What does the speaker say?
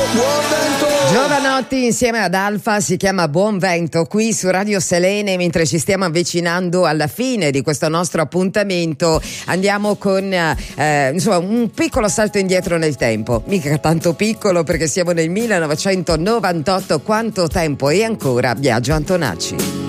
buon vento! Giovanotti insieme ad Alfa, si chiama Buon Vento qui su Radio Selene. Mentre ci stiamo avvicinando alla fine di questo nostro appuntamento, andiamo con un piccolo salto indietro nel tempo, mica tanto piccolo perché siamo nel 1998. Quanto tempo? E ancora Biagio Antonacci.